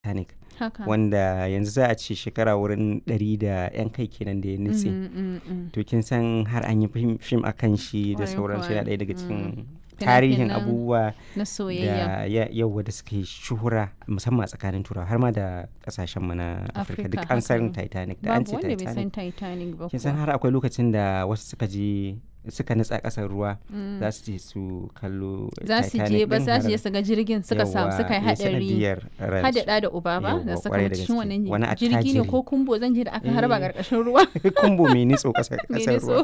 Titanic, Haka. wanda yanzu za a ce shekara wurin 100 da 'yan kai kenan da ya nutse. To kin san har an yi fim a kan shi da Ƙwarai sauransu, kuwa. yana ɗaya daga cikin tarihin Fina-finan abubuwa na soyayya. da yauwa da suka yi shuhura musamman a tsakanin turawa har ma da kasashen mu na Afirka duk an san haka. Titanic da an Babu ce wanda bai san Titanic. Titanic ba Kin san kuwa. har akwai lokacin da wasu suka nutsa ƙasar ruwa za su je su kallo Za su je ba za su je su ga jirgin suka samu suka yi haɗari. Haɗaɗa da uba ba da suka mutu cikin wannan jirgi ne ko kumbo zan je da aka harba ƙarƙashin ruwa. Kumbo mai nitso ƙasar Mai ruwa. nitso.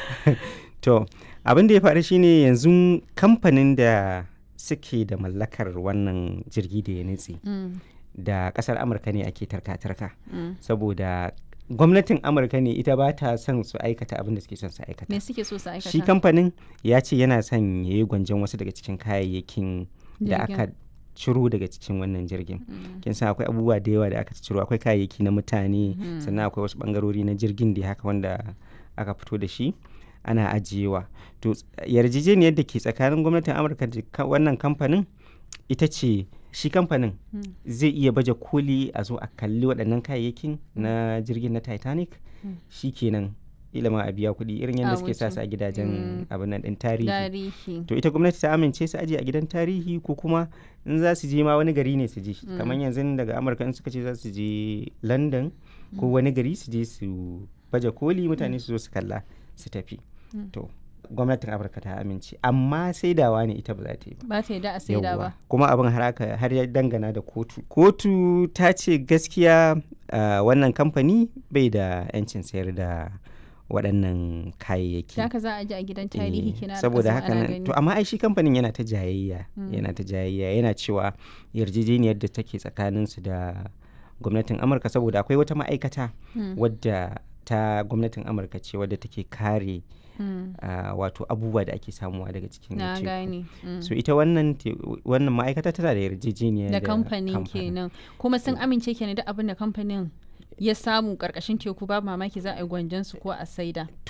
To abin da ya faru shine yanzu kamfanin da suke da mallakar wannan jirgi da ya nutse da ƙasar Amurka ne ake tarka-tarka saboda gwamnatin Amurka ne ita ba ta son su aikata abin da suke son su aikata. Me suke so su aikata? Shi kamfanin ya ce yana son ya yi gwanjon wasu daga cikin kayayyakin da aka ciro daga cikin wannan jirgin. Kin san akwai abubuwa da yawa da aka ciro, akwai kayayyaki na mutane sannan akwai wasu bangarori na jirgin da haka wanda aka fito da shi ana ajiyewa. To yarjejeniyar da ke tsakanin gwamnatin Amurka da wannan kamfanin ita ce shi kamfanin zai iya baje koli a zo a kalli waɗannan kayayyakin na jirgin na Titanic shi kenan ilama a biya kuɗi irin yadda suke sa su a gidajen abin nan ɗin tarihi. To ita gwamnati ta amince su aje a gidan tarihi ko kuma in za su je ma wani gari ne su je kamar yanzu daga Amurka in suka ce za su je London ko wani gari su je su baje koli mutane su zo su kalla su tafi. To gwamnatin Amurka ta amince amma saidawa ne ita ba za ta yi ba. Ba ta yi da a saida ba. Kuma abin har ya dangana da kotu. Kotu ta ce gaskiya wannan kamfani bai da 'yancin sayar da waɗannan kayayyaki. Da haka za a ji a gidan tarihi kina da saboda haka nan to amma ai shi kamfanin yana ta jayayya yana cewa yarjejeniyar da take tsakanin su da gwamnatin Amurka saboda akwai wata ma'aikata wadda ta gwamnatin Amurka ce wadda take kare wato abubuwa da ake samuwa daga cikin na teku. gane. So ita wannan ma'aikata tana da yarjejeniya Da kamfanin kenan kuma sun amince kenan da abin da kamfanin ya samu karkashin teku babu mamaki za a yi gwanjon su ko a saida.